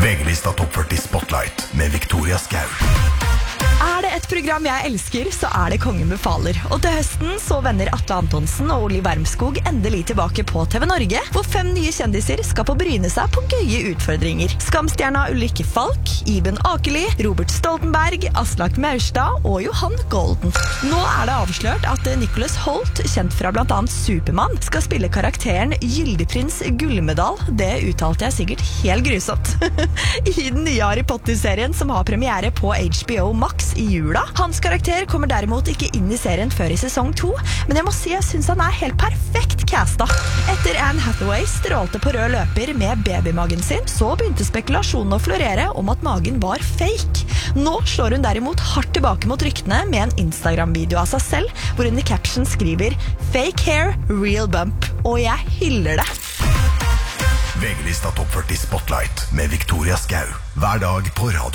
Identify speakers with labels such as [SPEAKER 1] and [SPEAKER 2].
[SPEAKER 1] VG-lista Topp 40 Spotlight med Victoria Skau.
[SPEAKER 2] Er det et program jeg elsker, så er det Kongen befaler. Og til høsten så vender Atle Antonsen og Oli Wermskog endelig tilbake på TV Norge, hvor 5 nye kjendiser skal få bryne seg på gøye utfordringer. Skamstjerna Ulrikke Falk, Iben Akeli, Robert Stoltenberg, Aslak Maurstad og Johan Golden. Nå er det avslørt at Nicholas Hoult, kjent fra blant annet Superman, skal spille karakteren Gyldeprins Gullmedal. Det uttalte jeg sikkert helt grusomt. I den nye Harry Potter-serien som har premiere på HBO Max i jula. Hans karakter kommer derimot ikke inn i serien før i sesong 2, men jeg må si jeg synes han er helt perfekt casta. Etter Anne Hathaway strålte på rød løper med babymagen sin, så begynte spekulasjonen å florere om at magen var fake. Nå slår hun derimot hardt tilbake mot ryktene med en Instagram-video av seg selv, hvor hun i caption skriver «Fake hair, real bump», og jeg hyller det.
[SPEAKER 1] VG-lista Topp 40 Spotlight med Victoria Skau. Hver dag på radio.